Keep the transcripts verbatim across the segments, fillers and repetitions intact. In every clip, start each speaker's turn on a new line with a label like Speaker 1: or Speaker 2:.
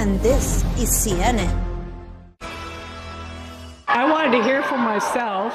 Speaker 1: and this is C N N.
Speaker 2: I wanted to hear from myself,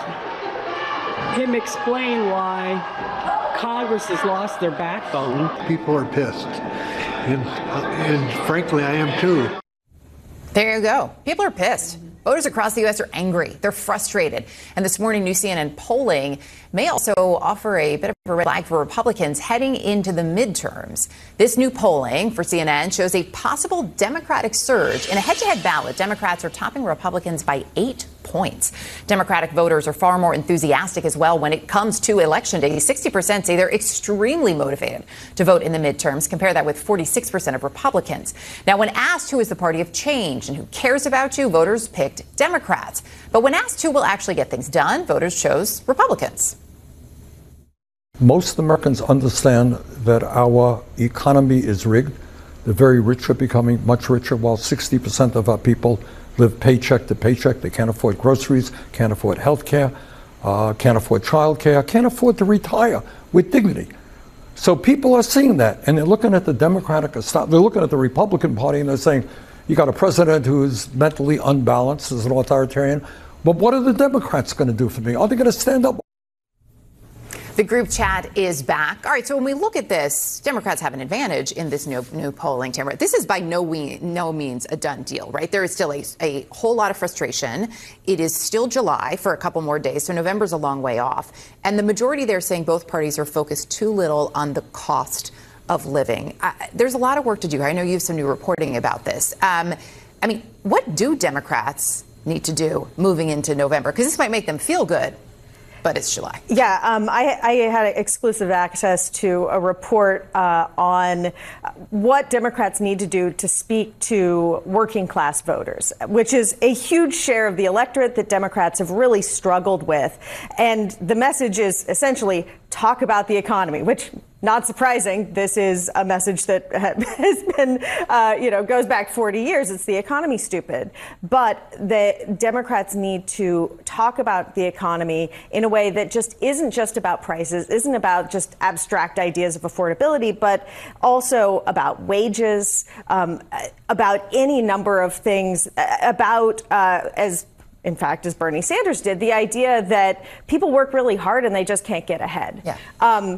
Speaker 2: him explain why Congress has lost their backbone.
Speaker 3: People are pissed, and, and frankly, I am too.
Speaker 4: There you go. People are pissed. Voters across the U S are angry. They're frustrated. And this morning, new C N N polling may also offer a bit of a red flag for Republicans heading into the midterms. This new polling for C N N shows a possible Democratic surge. In a head-to-head ballot, Democrats are topping Republicans by eight points. Democratic voters are far more enthusiastic as well when it comes to Election Day. sixty percent say they're extremely motivated to vote in the midterms. Compare that with forty-six percent of Republicans. Now, when asked who is the party of change and who cares about you, voters picked Democrats. But when asked who will actually get things done, voters chose Republicans.
Speaker 5: Most Americans understand that our economy is rigged. The very rich are becoming much richer, while sixty percent of our people live paycheck to paycheck. They can't afford groceries, can't afford health care, uh, can't afford child care, can't afford to retire with dignity. So people are seeing that, and they're looking at the Democratic, they're looking at the Republican Party, and they're saying, you got a president who's mentally unbalanced, is an authoritarian, but what are the Democrats going to do for me? Are they going to stand up?
Speaker 4: The group chat is back. All right, so when we look at this, Democrats have an advantage in this new, new polling, Tamara. This is by no, we, no means a done deal, right? There is still a, a whole lot of frustration. It is still July for a couple more days, so November's a long way off. And the majority there saying both parties are focused too little on the cost of living. Uh, there's a lot of work to do. I know you have some new reporting about this. Um, I mean, what do Democrats need to do moving into November? Because this might make them feel good, but it's July.
Speaker 6: Yeah, um, I, I had exclusive access to a report uh, on what Democrats need to do to speak to working class voters, which is a huge share of the electorate that Democrats have really struggled with. And the message is essentially talk about the economy, which, not surprising, this is a message that has been, uh, you know, goes back forty years. It's the economy, stupid. But the Democrats need to talk about the economy in a way that just isn't just about prices, isn't about just abstract ideas of affordability, but also about wages, um, about any number of things, about, uh, as in fact, as Bernie Sanders did, the idea that people work really hard and they just can't get ahead.
Speaker 4: Yeah.
Speaker 6: Um,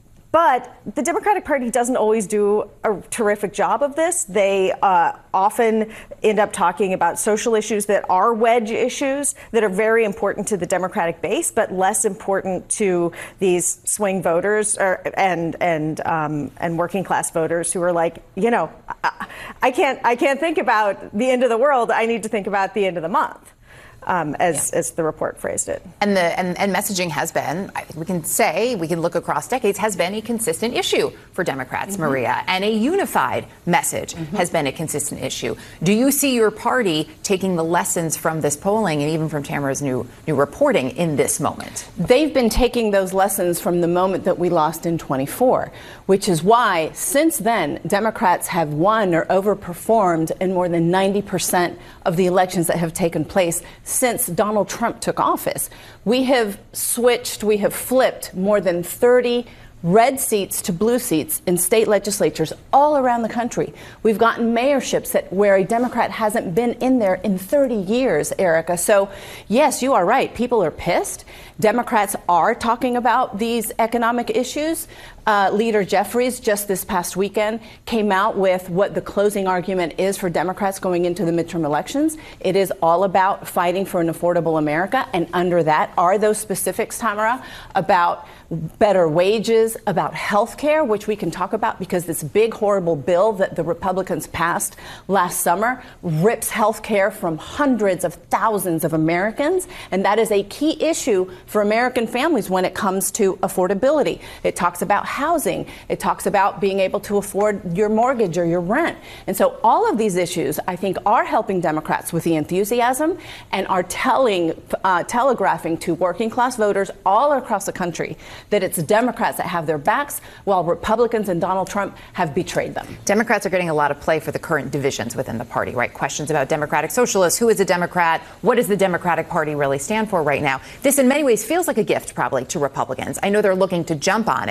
Speaker 6: But the Democratic Party doesn't always do a terrific job of this. They uh, often end up talking about social issues that are wedge issues that are very important to the Democratic base, but less important to these swing voters or, and and um, and working class voters who are like, you know, I, I can't I can't think about the end of the world. I need to think about the end of the month. Um, as, yeah. as the report phrased it.
Speaker 4: And the and, and messaging has been, I think we can say, we can look across decades, has been a consistent issue for Democrats, mm-hmm. Maria, and a unified message mm-hmm. has been a consistent issue. Do you see your party taking the lessons from this polling and even from Tamara's new new reporting in this moment?
Speaker 7: They've been taking those lessons from the moment that we lost in twenty-four, which is why since then Democrats have won or overperformed in more than ninety percent of the elections that have taken place since Donald Trump took office. We have switched, we have flipped more than thirty red seats to blue seats in state legislatures all around the country. We've gotten mayorships that where a Democrat hasn't been in there in thirty years, Erica. So, yes, you are right. People are pissed. Democrats are talking about these economic issues. Uh, Leader Jeffries just this past weekend came out with what the closing argument is for Democrats going into the midterm elections. It is all about fighting for an affordable America. And under that are those specifics, Tamara, about better wages, about health care, which we can talk about because this big, horrible bill that the Republicans passed last summer rips health care from hundreds of thousands of Americans. And that is a key issue for American families when it comes to affordability. It talks about housing. It talks about being able to afford your mortgage or your rent. And so all of these issues, I think, are helping Democrats with the enthusiasm and are telling, uh, telegraphing to working class voters all across the country that it's Democrats that have their backs while Republicans and Donald Trump have betrayed them.
Speaker 4: Democrats are getting a lot of play for the current divisions within the party, right? Questions about Democratic socialists. Who is a Democrat? What does the Democratic Party really stand for right now? This in many ways feels like a gift probably to Republicans. I know they're looking to jump on it,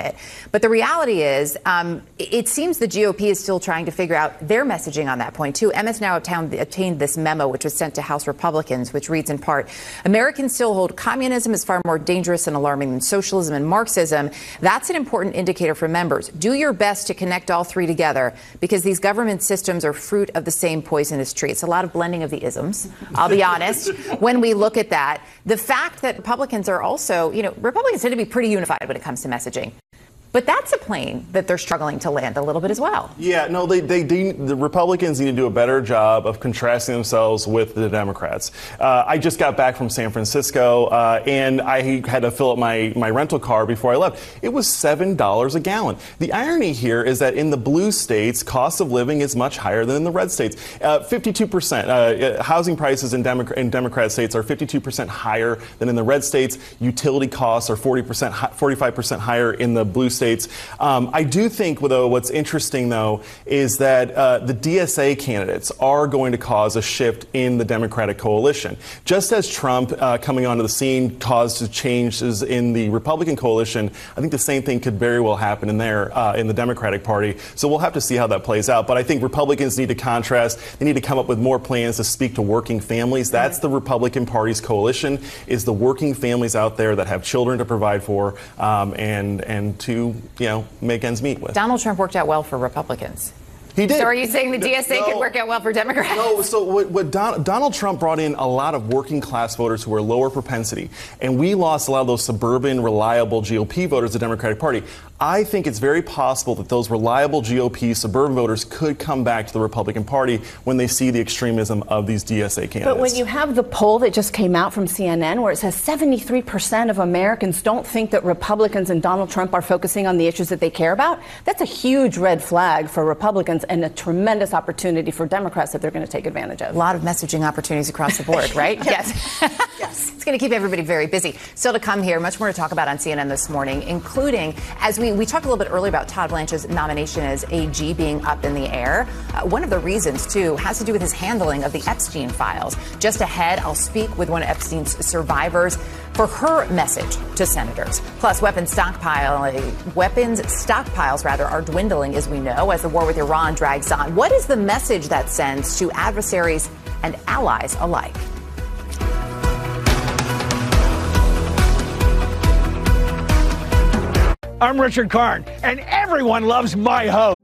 Speaker 4: But the reality is, um, it seems the G O P is still trying to figure out their messaging on that point, too. M S now obtained this memo, which was sent to House Republicans, which reads in part, Americans still hold communism is far more dangerous and alarming than socialism and Marxism. That's an important indicator for members. Do your best to connect all three together because these government systems are fruit of the same poisonous tree. It's a lot of blending of the isms, I'll be honest, when we look at that. The fact that Republicans are also, you know, Republicans tend to be pretty unified when it comes to messaging. But that's a plane that they're struggling to land a little bit as well.
Speaker 8: Yeah, no, they, they, they the Republicans need to do a better job of contrasting themselves with the Democrats. Uh, I just got back from San Francisco, uh, and I had to fill up my, my rental car before I left. It was seven dollars a gallon. The irony here is that in the blue states, cost of living is much higher than in the red states. Uh, fifty-two percent. Uh, housing prices in, Demo- in Democrat states are fifty-two percent higher than in the red states. Utility costs are forty percent, forty-five percent higher in the blue states. States. Um, I do think, though, what's interesting, though, is that uh, the D S A candidates are going to cause a shift in the Democratic coalition. Just as Trump uh, coming onto the scene caused changes in the Republican coalition, I think the same thing could very well happen in there, uh, in the Democratic Party. So we'll have to see how that plays out. But I think Republicans need to contrast. They need to come up with more plans to speak to working families. That's the Republican Party's coalition, is the working families out there that have children to provide for um, and, and to you know, make ends meet with.
Speaker 4: Donald Trump worked out well for Republicans.
Speaker 8: He did.
Speaker 4: So are you saying the D S A no, could work out well for Democrats?
Speaker 8: No, so what, what Don, Donald Trump brought in a lot of working class voters who are lower propensity, and we lost a lot of those suburban, reliable G O P voters to the Democratic Party. I think it's very possible that those reliable G O P suburban voters could come back to the Republican Party when they see the extremism of these D S A candidates.
Speaker 7: But when you have the poll that just came out from C N N where it says seventy-three percent of Americans don't think that Republicans and Donald Trump are focusing on the issues that they care about, that's a huge red flag for Republicans and a tremendous opportunity for Democrats that they're going to take advantage of.
Speaker 4: A lot of messaging opportunities across the board, right? Yes. Yes. It's going to keep everybody very busy. Still to come here, much more to talk about on C N N this morning, including, as we, we talked a little bit earlier about Todd Blanche's nomination as A G being up in the air. Uh, one of the reasons, too, has to do with his handling of the Epstein files. Just ahead, I'll speak with one of Epstein's survivors for her message to senators. Plus, weapons stockpile, weapons stockpiles rather are dwindling, as we know, as the war with Iran drags on. What is the message that sends to adversaries and allies alike?
Speaker 9: I'm Richard Karn, and everyone loves my host.